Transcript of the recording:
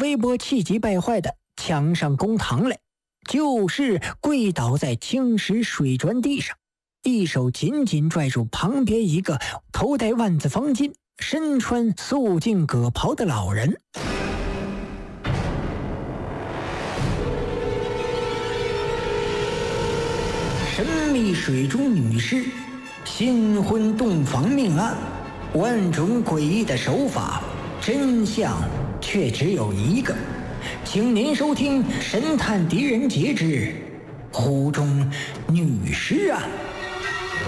微博气急败坏的抢上公堂来，就是跪倒在青石水砖地上，一手紧紧拽住旁边一个头戴万字方巾、身穿素净葛袍的老人。神秘水中女尸，新婚洞房命案，万种诡异的手法，真相却只有一个。请您收听《神探狄仁杰之湖中女尸案》。